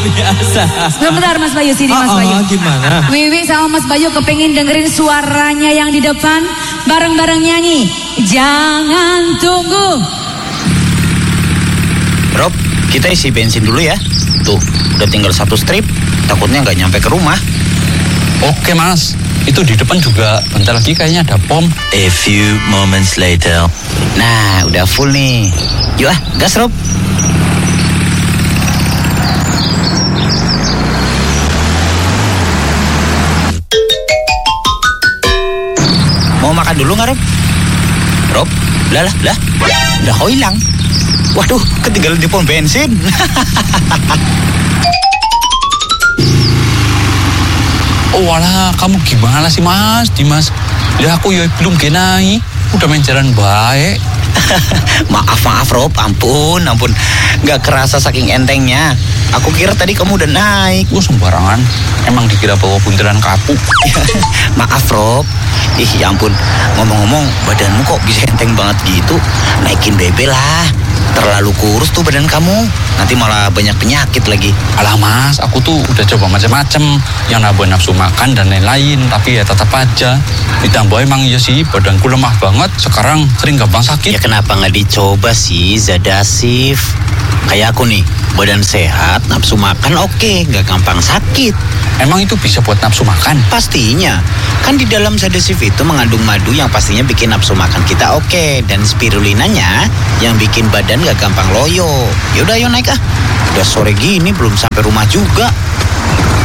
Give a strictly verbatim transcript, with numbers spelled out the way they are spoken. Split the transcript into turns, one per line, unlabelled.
biasa.
Sebentar Mas Bayu, sini Mas
oh,
Bayu.
Oh, gimana?
Wiwi sama Mas Bayu kepengin dengerin suaranya yang di depan. Bareng-bareng nyanyi. Jangan tunggu.
Rob, kita isi bensin dulu ya. Tuh, udah tinggal satu strip. Takutnya nggak nyampe ke rumah.
Oke Mas, itu di depan juga bentar lagi kayaknya ada pom.
A few moments later. Nah, udah full nih. Yuk ah, gas Rob. Mau makan dulu nggak Rob? Rob, lah lah lah, udah kau hilang. Waduh, ketinggalan di pom bensin.
Oh walah, kamu gimana sih Mas, Dimas? Ya aku ya belum kenai, udah main jalan baik.
Maaf, maaf Rob, ampun, ampun. Gak kerasa saking entengnya. Aku kira tadi kamu udah naik.
Oh sembarangan, emang dikira bawa buntelan kapuk.
Maaf Rob. Ih ya ampun, ngomong-ngomong badanmu kok bisa enteng banget gitu. Naikin bebe lah. Terlalu kurus tuh badan kamu. Nanti malah banyak penyakit lagi.
Alah Mas, aku tuh udah coba macam-macam, yang nambah nafsu makan dan lain-lain, tapi ya tetap aja. Ditambah emang iya sih, badanku lemah banget. Sekarang sering gampang sakit.
Ya kenapa nggak dicoba sih, Zadasif? Kayak aku nih, badan sehat, nafsu makan oke, nggak gampang sakit.
Emang itu bisa buat nafsu makan?
Pastinya. Kan di dalam Zadasif itu mengandung madu yang pastinya bikin nafsu makan kita oke. Dan spirulinanya yang bikin badan nggak gampang loyo. Yaudah ayo naik ah. Udah sore gini belum sampai rumah juga.